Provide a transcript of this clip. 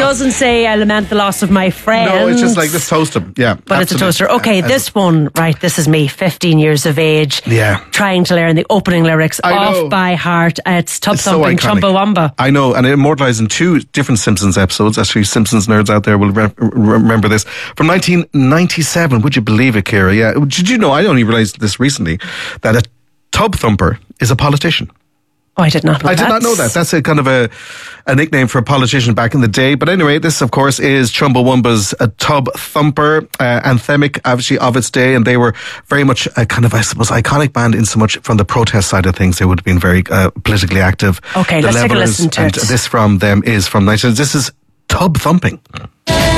doesn't say I lament the loss of my friend. No, it's just like this toaster. Yeah, but it's a toaster. Okay, this one, right, this is me, 15 years of age. Yeah. Trying to learn the opening lyrics off by heart. It's Tub Thumping Chumbawamba. I know, and it immortalised in 2 different Simpsons episodes. Actually, Simpsons nerds out there will remember this. From 1997, would you believe it, Ciara? Yeah. Did you know, I only realised this recently, that a tub thumper is a politician. Oh, I did not know that. I did not know that. That's a kind of a nickname for a politician back in the day. But anyway, this, of course, is Chumbawamba's Tub Thumper, anthemic, obviously, of its day. And they were very much a kind of, I suppose, iconic band in so much from the protest side of things. They would have been very politically active. Okay, let's take a listen to it. This from them is from 19... This is Tub Thumping.